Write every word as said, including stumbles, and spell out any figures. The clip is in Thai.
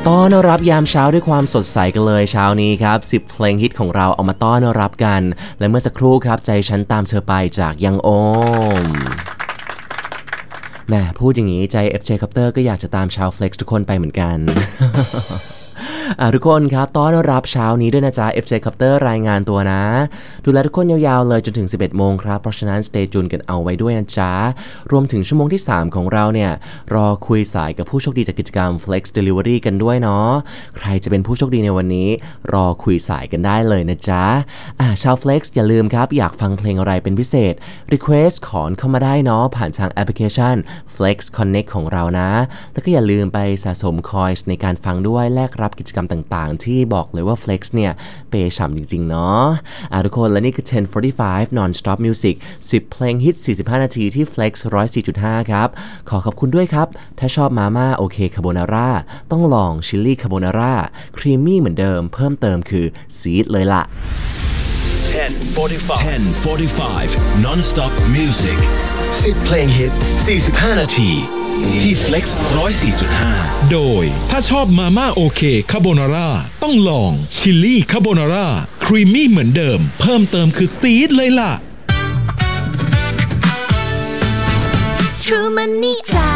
ต้อนรับยามเช้าด้วยความสดใสกันเลยเช้านี้ครับสิบเพลงฮิตของเราเอามาต้อนรับกันและเมื่อสักครู่ครับใจฉันตามเธอไปจากยังโอมแหมพูดอย่างนี้ใจ เอฟ เจ Copter ก็อยากจะตามชาว Flex ทุกคนไปเหมือนกัน อ่ะทุกคนครับต้อนรับเช้านี้ด้วยนะจ๊ะ เอฟ เจ Copter รายงานตัวนะดูแลทุกคนยาวๆเลยจนถึงสิบเอ็ดโมงครับเพราะฉะนั้น stay tuned กันเอาไว้ด้วยนะจ๊ะรวมถึงชั่วโมงที่สามของเราเนี่ยรอคุยสายกับผู้โชคดีจากกิจกรรม Flex Delivery กันด้วยเนาะใครจะเป็นผู้โชคดีในวันนี้รอคุยสายกันได้เลยนะจ๊ะอ่ะชาว Flex อย่าลืมครับอยากฟังเพลงอะไรเป็นพิเศษ request ขอเข้ามาได้เนาะผ่านทางแอปพลิเคชัน Flex Connect ของเรานะแล้วก็อย่าลืมไปสะสม coins ในการฟังด้วยแลกรับกิจกรรมต่างๆที่บอกเลยว่า Flex เนี่ยเปย์ฉ่ำจริงๆเนาะอ่ะทุกคนและนี่คือ ten forty-five non-stop music สิบเพลงฮิตสี่สิบห้านาทีที่ Flex หนึ่งร้อยสี่จุดห้า ครับขอขอบคุณด้วยครับถ้าชอบมาม่าโอเคคาโบนาร่าต้องลองชิลลี่คาโบนาร่าครีมมี่เหมือนเดิมเพิ่มเติมคือซีดเลยล่ะ ten forty-five ten forty-five non-stop music สิบเพลงฮิตสี่สิบห้านาทีที่ Flex หนึ่งร้อยสี่จุดห้าโดยถ้าชอบมาม่าโอเคคาโบนาร่าต้องลองชิลลี่คาโบนาร่าครีมมี่เหมือนเดิมเพิ่มเติมคือซีดเลยล่ะ True Money